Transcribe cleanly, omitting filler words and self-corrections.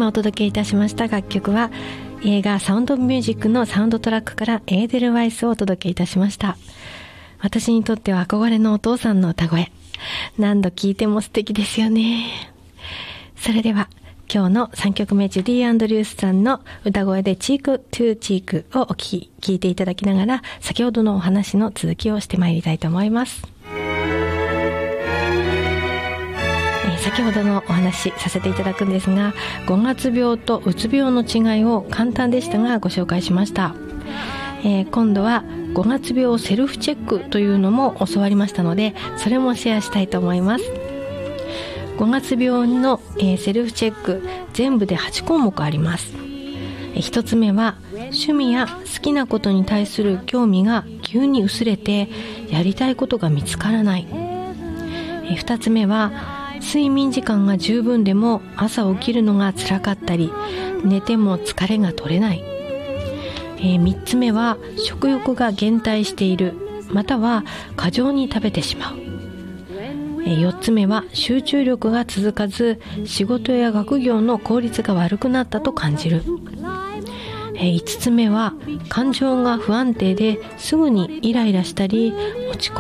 今お届けいたしました楽曲は映画サウンドオブミュージックのサウンドトラックからエーデルワイスをお届けいたしました。私にとっては憧れのお父さんの歌声、何度聴いても素敵ですよね。それでは今日の3曲目、ジュディ・アンドリュースさんの歌声でチークトゥチークを聴いていただきながら、先ほどのお話の続きをしてまいりたいと思います。先ほどのお話させていただくんですが、5月病とうつ病の違いを簡単でしたがご紹介しました。今度は5月病セルフチェックというのも教わりましたので、それもシェアしたいと思います。5月病の、セルフチェック、全部で8項目あります。1つ目は趣味や好きなことに対する興味が急に薄れてやりたいことが見つからない。2つ目は睡眠時間が十分でも朝起きるのが辛かったり、寝ても疲れが取れない。3つ目は食欲が減退している、または過剰に食べてしまう。4つ目は集中力が続かず、仕事や学業の効率が悪くなったと感じる。5つ目は感情が不安定ですぐにイライラしたり落ち込